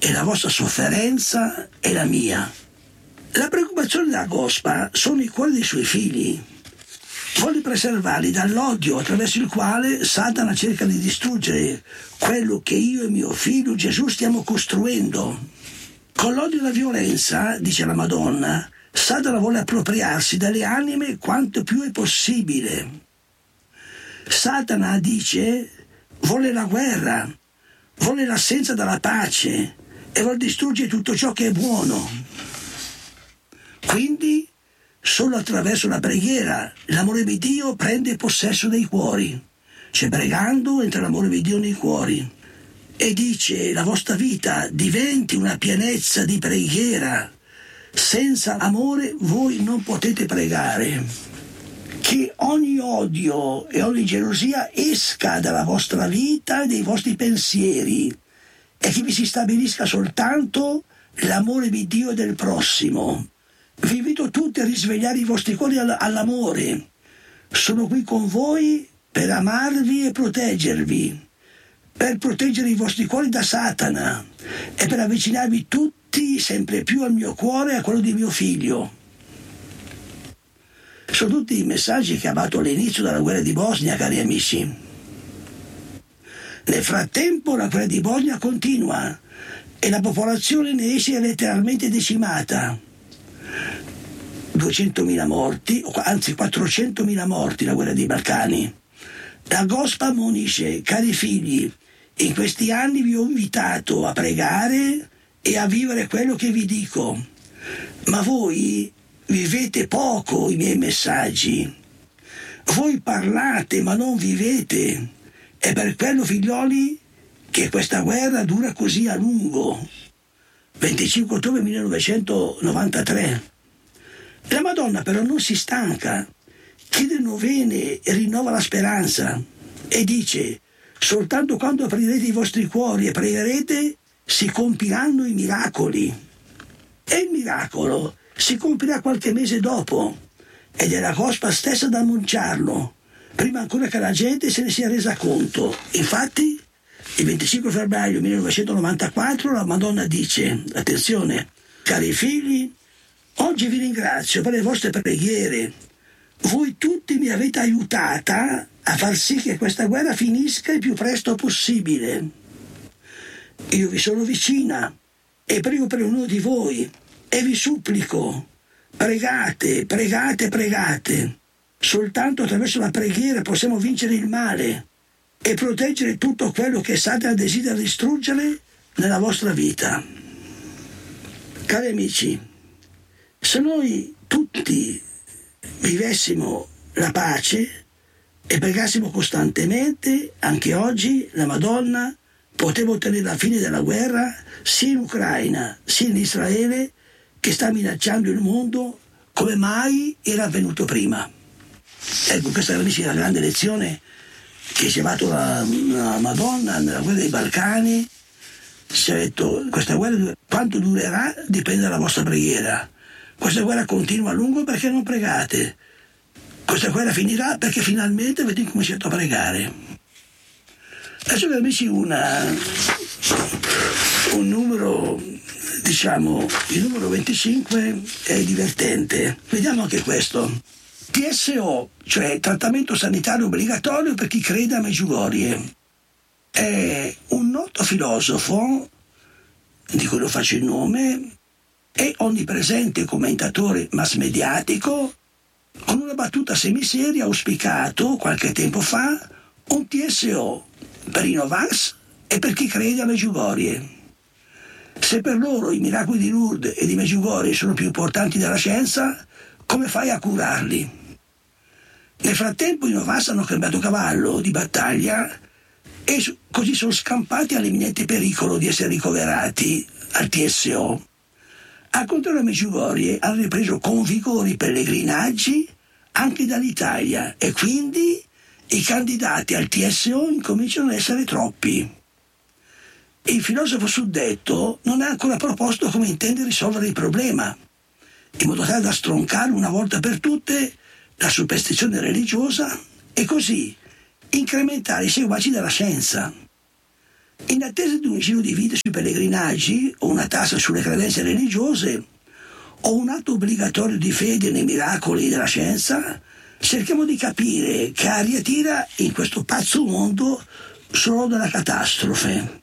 e la vostra sofferenza è la mia. La preoccupazione della Gospa sono i cuori dei suoi figli. Vuole preservarli dall'odio attraverso il quale Satana cerca di distruggere quello che io e mio figlio Gesù stiamo costruendo. Con l'odio e la violenza, dice la Madonna, Satana vuole appropriarsi dalle anime quanto più è possibile. Satana, dice, vuole la guerra, vuole l'assenza della pace e vuole distruggere tutto ciò che è buono. Quindi, solo attraverso la preghiera, l'amore di Dio prende possesso dei cuori. Cioè, pregando entra l'amore di Dio nei cuori. E dice, la vostra vita diventi una pienezza di preghiera. Senza amore voi non potete pregare. Che ogni odio e ogni gelosia esca dalla vostra vita e dai vostri pensieri e che vi si stabilisca soltanto l'amore di Dio e del prossimo. Vi invito tutti a risvegliare i vostri cuori all'amore. Sono qui con voi per amarvi e proteggervi, per proteggere i vostri cuori da Satana e per avvicinarvi tutti sempre più al mio cuore e a quello di mio figlio. Sono tutti i messaggi che ha dato all'inizio della guerra di Bosnia, cari amici. Nel frattempo la guerra di Bosnia continua e la popolazione ne esce letteralmente decimata. 200.000 morti, anzi 400.000 morti la guerra dei Balcani. La Gospa ammonisce, cari figli, in questi anni vi ho invitato a pregare e a vivere quello che vi dico, ma voi vivete poco i miei messaggi. Voi parlate ma non vivete. È per quello, figlioli, che questa guerra dura così a lungo. 25 ottobre 1993. La Madonna però non si stanca, chiede novene e rinnova la speranza e dice: soltanto quando aprirete i vostri cuori e pregherete si compiranno i miracoli. E il miracolo si compirà qualche mese dopo ed è la Gospa stessa ad annunciarlo, prima ancora che la gente se ne sia resa conto. Infatti, il 25 febbraio 1994 la Madonna dice, attenzione, cari figli, oggi vi ringrazio per le vostre preghiere. Voi tutti mi avete aiutata a far sì che questa guerra finisca il più presto possibile. Io vi sono vicina e prego per ognuno di voi e vi supplico, pregate, pregate, pregate. Soltanto attraverso la preghiera possiamo vincere il male e proteggere tutto quello che Satana desidera distruggere nella vostra vita. Cari amici, se noi tutti vivessimo la pace e pregassimo costantemente, anche oggi la Madonna poteva ottenere la fine della guerra sia in Ucraina sia in Israele, che sta minacciando il mondo come mai era avvenuto prima. Ecco, questa è la grande lezione che ci ha dato la Madonna nella guerra dei Balcani. Si è detto, questa guerra quanto durerà dipende dalla vostra preghiera. Questa guerra continua a lungo perché non pregate. Questa guerra finirà perché finalmente avete cominciato a pregare. Adesso, amici, un numero, diciamo, il numero 25 è divertente. Vediamo anche questo. TSO, cioè trattamento sanitario obbligatorio per chi crede a Medjugorje. È un noto filosofo, di cui non faccio il nome, è onnipresente commentatore mass mediatico, con una battuta semiseria ha auspicato qualche tempo fa un TSO per i Novax e per chi crede a Medjugorje. Se per loro i miracoli di Lourdes e di Medjugorje sono più importanti della scienza, come fai a curarli? Nel frattempo i Novax hanno cambiato cavallo di battaglia e così sono scampati all'imminente pericolo di essere ricoverati al TSO. Al contrario, a Medjugorje hanno ripreso con vigore i pellegrinaggi anche dall'Italia e quindi i candidati al TSO incominciano ad essere troppi. Il filosofo suddetto non ha ancora proposto come intende risolvere il problema, in modo tale da stroncare una volta per tutte la superstizione religiosa e così incrementare i seguaci della scienza. In attesa di un giro di vita sui pellegrinaggi, o una tassa sulle credenze religiose, o un atto obbligatorio di fede nei miracoli della scienza, cerchiamo di capire che aria tira in questo pazzo mondo solo della catastrofe.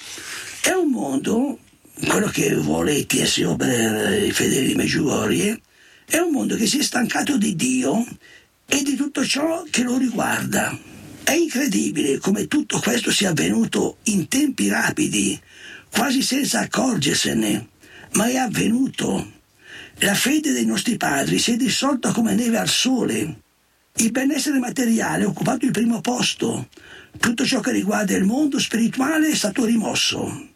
È un mondo, quello che vuole il TSO per i fedeli di Medjugorje, è un mondo che si è stancato di Dio e di tutto ciò che lo riguarda. È incredibile come tutto questo sia avvenuto in tempi rapidi, quasi senza accorgersene, ma è avvenuto. La fede dei nostri padri si è dissolta come neve al sole. Il benessere materiale ha occupato il primo posto. Tutto ciò che riguarda il mondo spirituale è stato rimosso.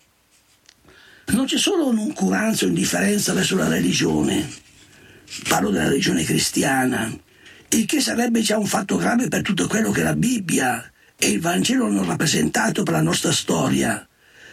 Non c'è solo un'uncuranza o indifferenza verso la religione. Parlo della religione cristiana, il che sarebbe già un fatto grave per tutto quello che la Bibbia e il Vangelo hanno rappresentato per la nostra storia.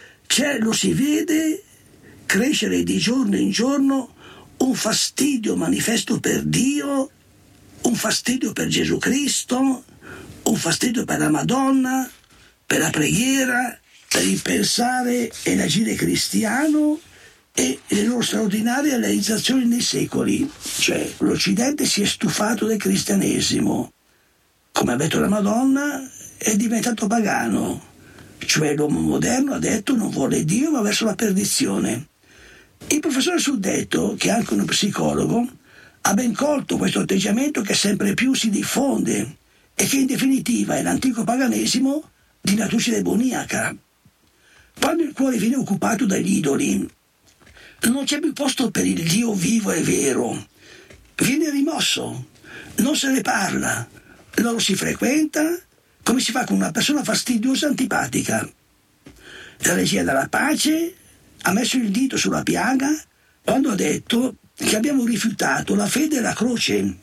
Lo si vede crescere di giorno in giorno un fastidio manifesto per Dio, un fastidio per Gesù Cristo, un fastidio per la Madonna, per la preghiera, per il pensare e l'agire cristiano e le loro straordinarie realizzazioni nei secoli. Cioè, l'Occidente si è stufato del cristianesimo. Come ha detto la Madonna, è diventato pagano. Cioè, l'uomo moderno ha detto non vuole Dio, va verso la perdizione. Il professore suddetto, che è anche uno psicologo, ha ben colto questo atteggiamento che sempre più si diffonde e che in definitiva è l'antico paganesimo di natura demoniaca. Quando il cuore viene occupato dagli idoli, non c'è più posto per il Dio vivo e vero. Viene rimosso, non se ne parla, non lo si frequenta, come si fa con una persona fastidiosa e antipatica. La regia della pace ha messo il dito sulla piaga quando ha detto che abbiamo rifiutato la fede e la croce.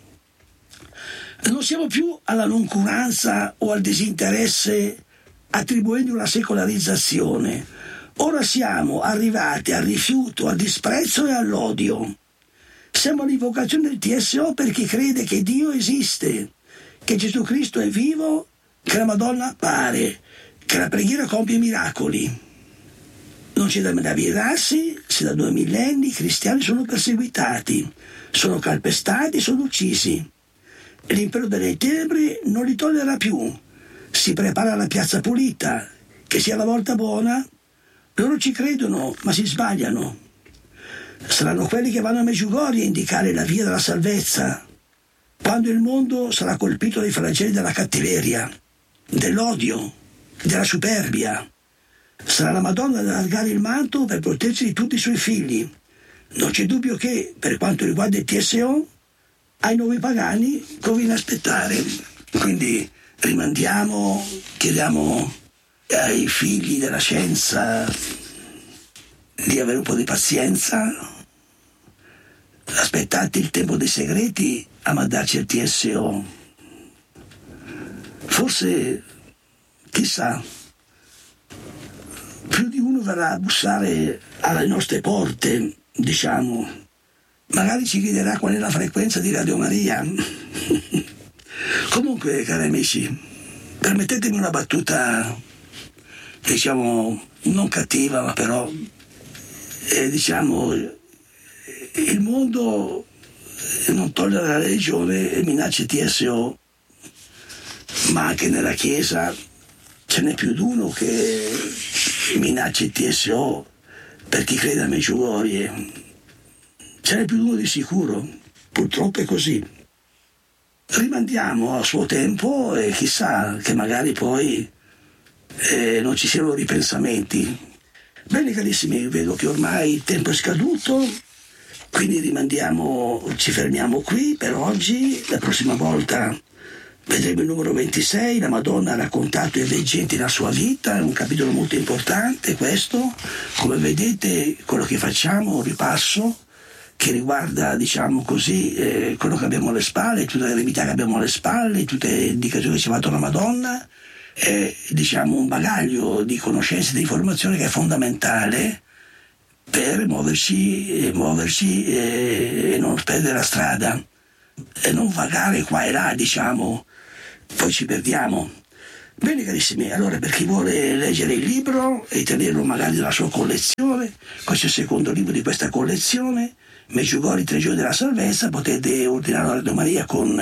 Non siamo più alla noncuranza o al disinteresse attribuendo una secolarizzazione. Ora siamo arrivati al rifiuto, al disprezzo e all'odio. Siamo all'invocazione del TSO per chi crede che Dio esiste, che Gesù Cristo è vivo, che la Madonna appare, che la preghiera compie miracoli. Non c'è da meravigliarsi se da 2 millenni i cristiani sono perseguitati, sono calpestati, sono uccisi. L'impero delle tenebre non li tollera più. Si prepara la piazza pulita, che sia la volta buona. Loro ci credono, ma si sbagliano. Saranno quelli che vanno a Medjugorje a indicare la via della salvezza, quando il mondo sarà colpito dai flagelli della cattiveria, dell'odio, della superbia. Sarà la Madonna ad allargare il manto per proteggersi di tutti i suoi figli. Non c'è dubbio che, per quanto riguarda il TSO, ai nuovi pagani conviene aspettare. Quindi rimandiamo, chiediamo ai figli della scienza di avere un po' di pazienza, aspettate il tempo dei segreti a mandarci il TSO. Forse, chissà, più di uno verrà a bussare alle nostre porte, diciamo. Magari ci chiederà qual è la frequenza di Radio Maria. Comunque, cari amici, permettetemi una battuta, diciamo, non cattiva, ma però, diciamo, il mondo non tollera la religione e minaccia il TSO, ma anche nella Chiesa ce n'è più di uno che minaccia il TSO per chi crede a Medjugorje. Ce n'è più di uno di sicuro, purtroppo è così. Rimandiamo a suo tempo e chissà che magari poi non ci siano ripensamenti. Bene carissimi, vedo che ormai il tempo è scaduto, quindi ci fermiamo qui per oggi. La prossima volta vedremo il numero 26, la Madonna ha raccontato ai veggenti la sua vita, è un capitolo molto importante questo. Come vedete, quello che facciamo, un ripasso che riguarda, diciamo così, quello che abbiamo alle spalle, tutte le eredità che abbiamo alle spalle, tutte le indicazioni che ci ha fatto la Madonna, è, diciamo, un bagaglio di conoscenze e di informazione che è fondamentale per muoverci e non perdere la strada e non vagare qua e là, diciamo, poi ci perdiamo. Bene carissimi, allora per chi vuole leggere il libro e tenerlo magari nella sua collezione, questo è il secondo libro di questa collezione, Medjugorje, i 3 giorni della salvezza, potete ordinarlo a Radio Maria con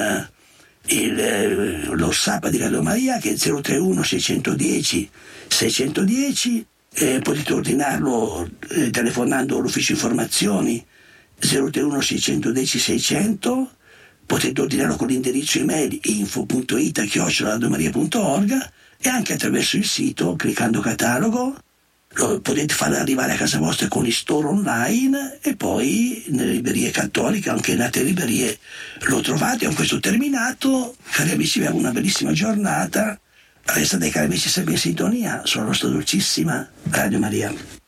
lo SAP di Radio Maria che è 031 610 610, potete ordinarlo telefonando all'ufficio informazioni 031 610 600, potete ordinarlo con l'indirizzo email info.ita@radiomaria.org e anche attraverso il sito cliccando catalogo. Lo potete fare arrivare a casa vostra con i store online e poi nelle librerie cattoliche, anche nelle altre librerie lo trovate. Con questo terminato, cari amici, vi auguro una bellissima giornata. Restate cari amici sempre in sintonia sulla nostra dolcissima Radio Maria.